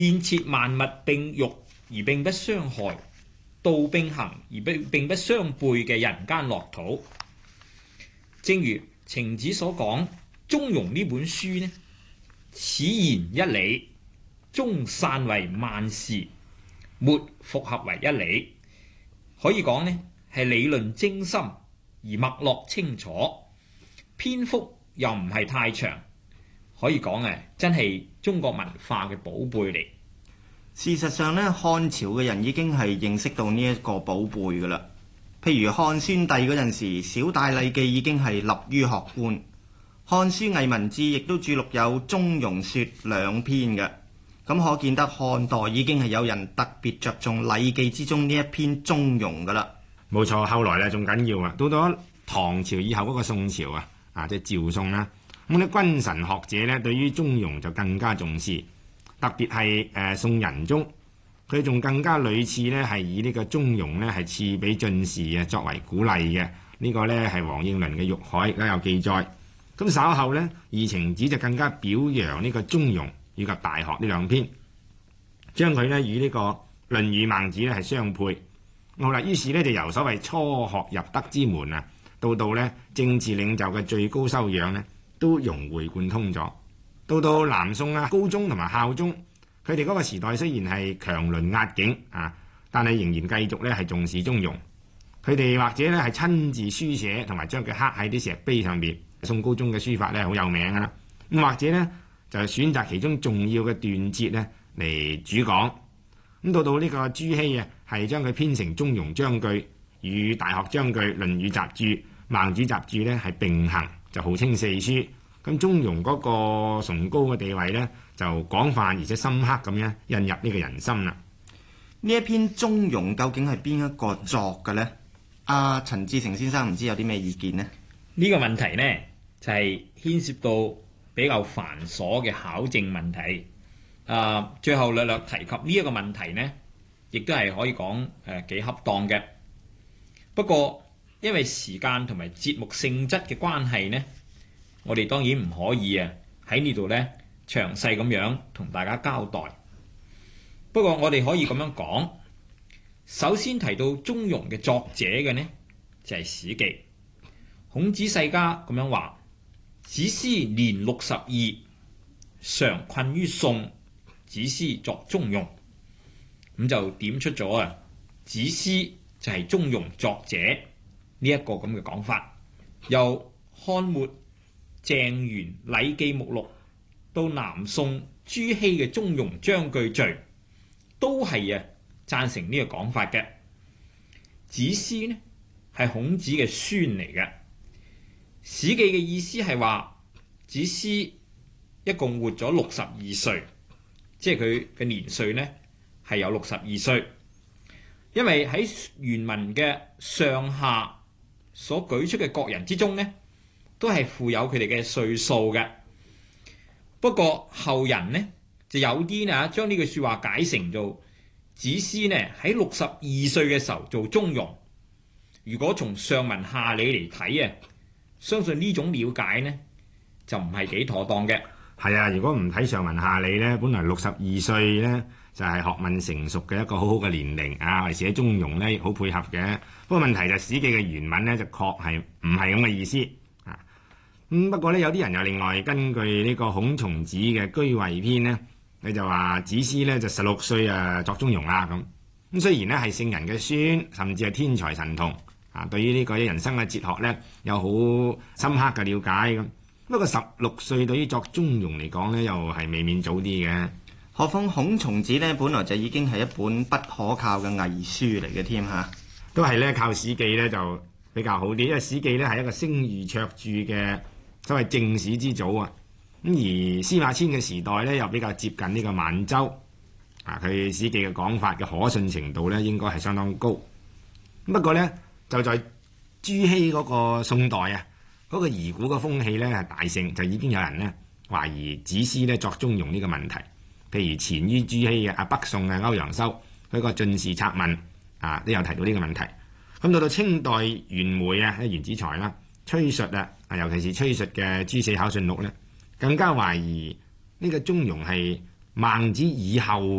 建設萬物並育而並不相害，道並行而並不相悖嘅人間樂土。正如程子所講，《中庸》呢本書呢，此言一理，中散為萬事，末復合為一理。可以講呢係理論精深而脈絡清楚，篇幅又唔係太長，可以講真係中國文化嘅寶貝嚟。 事實上呢，漢朝嘅人已經係認識到呢一個寶貝噶啦。譬如漢宣帝嗰陣時，小戴禮記已經係立於學官，《漢書藝文志》亦都注錄有《中庸說》2篇嘅。咁可見得漢代已經係有人特別着重禮記之中呢一篇《中庸》噶啦。 冇錯，後來咧仲緊要啊，到咗唐朝以後嗰個宋朝即係趙宋啦。咁啲君臣學者咧，對於《中庸》就更加重視。特別係宋仁宗，佢仲更加屢次咧係以呢個中庸咧係賜俾進士作為鼓勵嘅。呢個咧係王應麟嘅《玉海》都有記載。咁稍後呢，二程子就更加表揚呢個中庸以及大學呢兩篇，將佢咧與呢個《論語》《孟子》咧係相配。好啦，於是咧就由所謂初學入德之門到咧政治領袖嘅最高修養咧，都融會貫通咗。到南宋高宗同埋孝宗，佢哋嗰個時代雖然係強鄰壓境但係仍然繼續咧係重視中庸。佢哋或者咧係親自書寫同埋將佢刻喺啲石碑上面。宋高宗嘅書法咧好有名噶啦。咁或者咧就選擇其中重要嘅段節咧嚟主講。咁到呢個朱熹係將佢編成《中庸章句》與《大學章句》《論語雜注》《孟子雜注》咧係並行，就號稱四書。咁中庸嗰個崇高嘅地位咧，就廣泛而且深刻咁樣印入呢個人心啦。 呢一篇中庸究竟係邊一個作嘅呢？陳志誠先生唔知有啲咩意見呢？ 呢個問題呢，就係牽涉到比較繁瑣嘅考證問題。最後略略提及呢一個問題呢，亦都係可以講幾恰當嘅。不過因為時間同埋節目性質嘅關係呢，我哋當然唔可以喺呢度呢詳細咁樣同大家交代。不過我哋可以咁樣講，首先提到中庸嘅作者嘅呢，就係史記。孔子世家咁樣話：子思年62，常困於宋，子思作中庸。咁就點出咗子思就係中庸作者呢一個咁嘅講法。由漢末鄭玄禮記目錄到南宋朱熹嘅《中庸章句序》，都係贊成呢個講法嘅。子思呢係孔子嘅孫嚟嘅。史記嘅意思係話子思一共活咗62歲，即係佢嘅年歲呢係有62歲。因為喺原文嘅上下所舉出嘅各人之中呢，都係附有佢哋嘅歲數嘅。不過後人呢就有啲將呢句說話解成做子思呢喺62歲嘅時候做中庸。如果從上文下理嚟睇相信呢種了解呢就唔係幾妥當嘅。 係啊，如果唔睇上文下理呢，本來62歲呢就係學問成熟嘅一個好好嘅年齡我哋寫中庸呢好配合嘅。不過問題就史記嘅原文呢，就確係唔係咁嘅意思不過呢，有啲人又另外根據呢個孔松子嘅《居位篇》呢，佢就話子思呢就16歲作中庸啦咁。雖然呢係聖人嘅孫，甚至係天才神童對於呢個人生嘅哲學呢有好深刻嘅了解咁。不過16歲對於作中庸嚟講呢，又係未免早啲嘅。 何況孔松子呢，本來就已經係一本不可靠嘅偽書嚟嘅添都係呢靠史記呢就比較好啲，因為史記呢係一個聲譽卓著嘅所謂正史之祖咁而司馬遷嘅時代呢，又比較接近呢個萬州佢史記嘅講法嘅可信程度呢，應該係相當高。不過呢，就在朱熹嗰個宋代嗰個疑古嘅風氣呢係大盛，就已經有人呢懷疑子思呢作中庸呢個問題。譬如前於朱熹嘅北宋嘅歐陽修，佢個進士策問都有提到呢個問題。咁到清代袁枚袁子才啦、崔述尤其是崔述嘅《諸四考信錄》呢，更加懷疑呢個中庸係孟子以後